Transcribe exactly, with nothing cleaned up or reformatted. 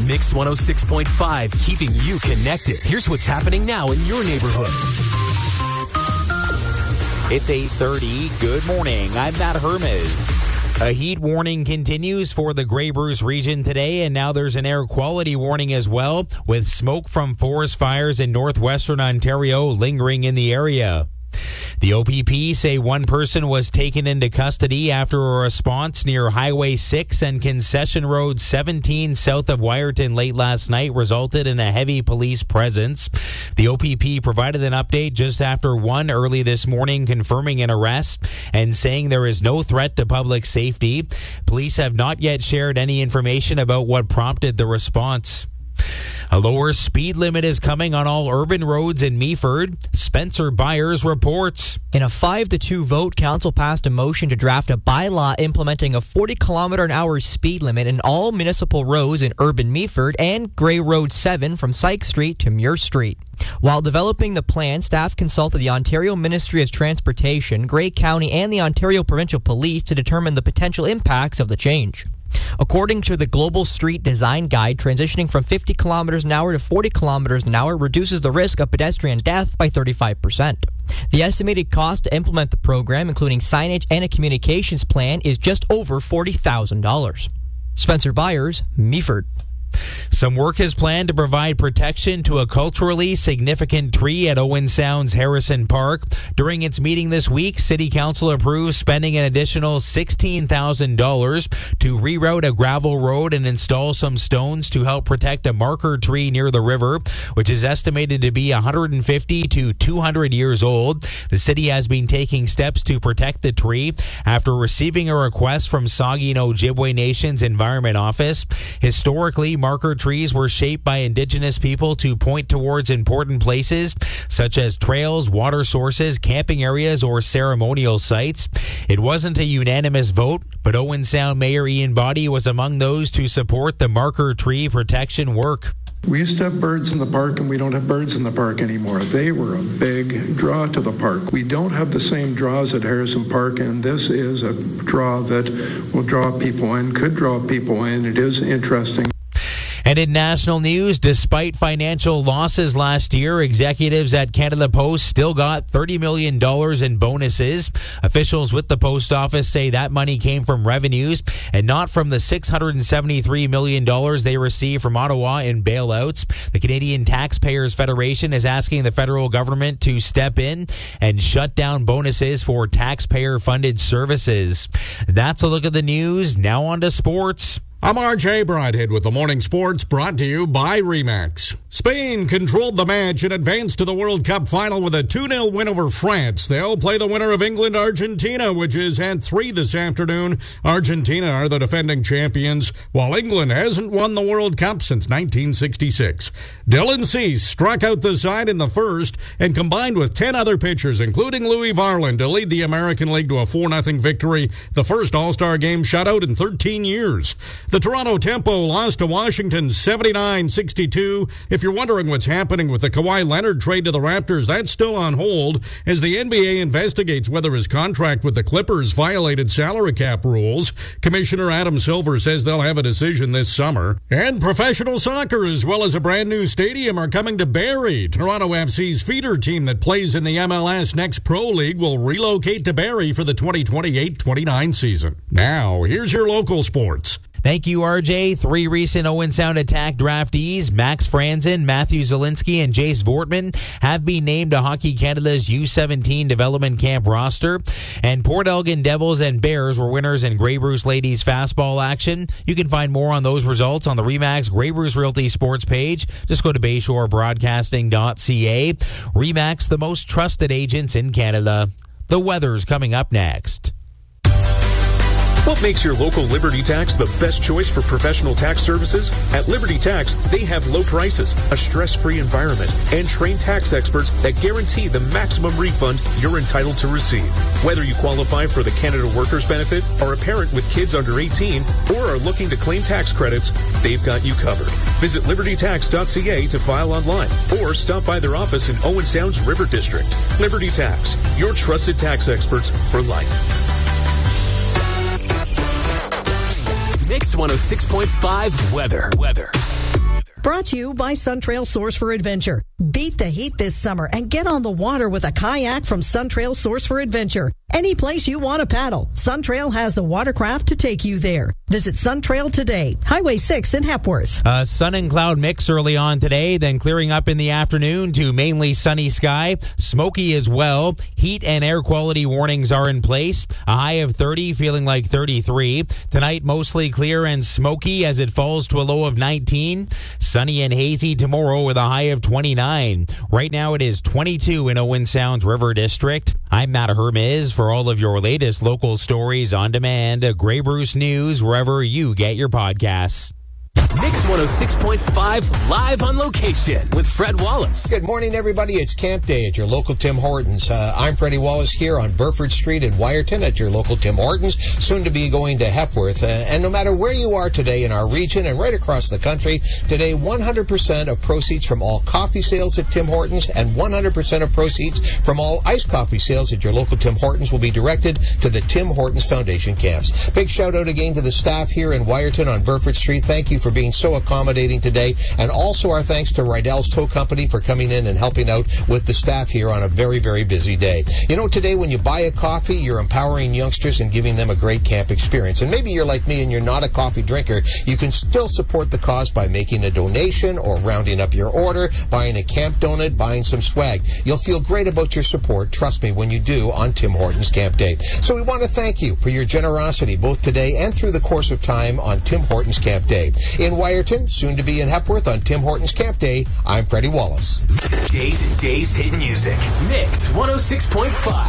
Mix one oh six point five, keeping you connected. Here's what's happening now in your neighborhood. It's eight thirty. Good morning. I'm Matt Hermes. A heat warning continues for the Grey Bruce region today, and now there's an air quality warning as well, with smoke from forest fires in northwestern Ontario lingering in the area. The O P P say one person was taken into custody after a response near Highway six and Concession Road seventeen south of Wyerton late last night resulted in a heavy police presence. The O P P provided an update just after one early this morning confirming an arrest and saying there is no threat to public safety. Police have not yet shared any information about what prompted the response. A lower speed limit is coming on all urban roads in Meaford. Spencer Byers reports. In a five to two vote, Council passed a motion to draft a bylaw implementing a forty kilometer an hour speed limit in all municipal roads in urban Meaford and Grey Road seven from Sykes Street to Muir Street. While developing the plan, staff consulted the Ontario Ministry of Transportation, Grey County, and the Ontario Provincial Police to determine the potential impacts of the change. According to the Global Street Design Guide, transitioning from fifty kilometers an hour to forty kilometers an hour reduces the risk of pedestrian death by thirty-five percent. The estimated cost to implement the program, including signage and a communications plan, is just over forty thousand dollars. Spencer Byers, Meaford. Some work is planned to provide protection to a culturally significant tree at Owen Sound's Harrison Park. During its meeting this week, City Council approved spending an additional sixteen thousand dollars to reroute a gravel road and install some stones to help protect a marker tree near the river, which is estimated to be one hundred fifty to two hundred years old. The city has been taking steps to protect the tree after receiving a request from Saugeen Ojibwe Nation's Environment Office. Historically, marker trees were shaped by Indigenous people to point towards important places such as trails, water sources, camping areas, or ceremonial sites. It wasn't a unanimous vote, but Owen Sound Mayor Ian Boddy was among those to support the marker tree protection work. We used to have birds in the park, and we don't have birds in the park anymore. They were a big draw to the park. We don't have the same draws at Harrison Park, and this is a draw that will draw people in, could draw people in. It is interesting. And in national news, despite financial losses last year, executives at Canada Post still got thirty million dollars in bonuses. Officials with the post office say that money came from revenues and not from the six hundred seventy-three million dollars they received from Ottawa in bailouts. The Canadian Taxpayers Federation is asking the federal government to step in and shut down bonuses for taxpayer-funded services. That's a look at the news. Now on to sports. I'm R J Broadhead with the Morning Sports, brought to you by Remax. Spain controlled the match and advanced to the World Cup final with a two nil win over France. They'll play the winner of England-Argentina, which is at three this afternoon. Argentina are the defending champions, while England hasn't won the World Cup since nineteen sixty-six. Dylan Cease struck out the side in the first and combined with ten other pitchers, including Louis Varland, to lead the American League to a four nothing victory, the first All-Star game shutout in thirteen years. The Toronto Tempo lost to Washington seventy-nine sixty-two. If you're wondering what's happening with the Kawhi Leonard trade to the Raptors, that's still on hold as the N B A investigates whether his contract with the Clippers violated salary cap rules. Commissioner Adam Silver says they'll have a decision this summer. And professional soccer, as well as a brand new stadium, are coming to Barrie. Toronto F C's feeder team that plays in the M L S Next Pro League will relocate to Barrie for the twenty twenty-eight twenty-nine season. Now, here's your local sports. Thank you, R J. Three recent Owen Sound Attack draftees, Max Franzen, Matthew Zielinski, and Jace Vortman, have been named to Hockey Canada's U seventeen development camp roster. And Port Elgin Devils and Bears were winners in Grey Bruce Ladies fastball action. You can find more on those results on the Remax Grey Bruce Realty Sports page. Just go to bayshore broadcasting dot c a. Remax, the most trusted agents in Canada. The weather's coming up next. What makes your local Liberty Tax the best choice for professional tax services? At Liberty Tax, they have low prices, a stress-free environment, and trained tax experts that guarantee the maximum refund you're entitled to receive. Whether you qualify for the Canada Workers Benefit, are a parent with kids under eighteen, or are looking to claim tax credits, they've got you covered. Visit liberty tax dot c a to file online, or stop by their office in Owen Sound's River District. Liberty Tax, your trusted tax experts for life. Mix one oh six point five weather. Weather. Brought to you by Suntrail Source for Adventure. Beat the heat this summer and get on the water with a kayak from Suntrail Source for Adventure. Any place you want to paddle, Suntrail has the watercraft to take you there. Visit Suntrail today. Highway six in Hepworth. Uh, sun and cloud mix early on today, then clearing up in the afternoon to mainly sunny sky. Smoky as well. Heat and air quality warnings are in place. A high of thirty, feeling like thirty-three. Tonight, mostly clear and smoky as it falls to a low of nineteen. Sunny and hazy tomorrow with a high of twenty-nine. Right now, it is twenty-two in Owen Sound's River District. I'm Matt Hermes for all of your latest local stories on demand. Grey Bruce News, wherever you get your podcasts. Mix one oh six point five live on location with Fred Wallace. Good morning, everybody. It's Camp Day at your local Tim Hortons. Uh, I'm Freddie Wallace here on Burford Street in Wyerton at your local Tim Hortons, soon to be going to Hepworth. Uh, and no matter where you are today in our region and right across the country, today one hundred percent of proceeds from all coffee sales at Tim Hortons and one hundred percent of proceeds from all iced coffee sales at your local Tim Hortons will be directed to the Tim Hortons Foundation camps. Big shout out again to the staff here in Wyerton on Burford Street. Thank you for being so accommodating today, and also our thanks to Rydell's Tow Company for coming in and helping out with the staff here on a very, very busy day. You know, today when you buy a coffee, you're empowering youngsters and giving them a great camp experience. And maybe you're like me and you're not a coffee drinker. You can still support the cause by making a donation or rounding up your order, buying a camp donut, buying some swag. You'll feel great about your support, trust me, when you do on Tim Hortons Camp Day. So we want to thank you for your generosity both today and through the course of time on Tim Hortons Camp Day. In Wyerton, soon to be in Hepworth on Tim Hortons Camp Day, I'm Freddie Wallace. Days and Days hit music. Mix one oh six point five.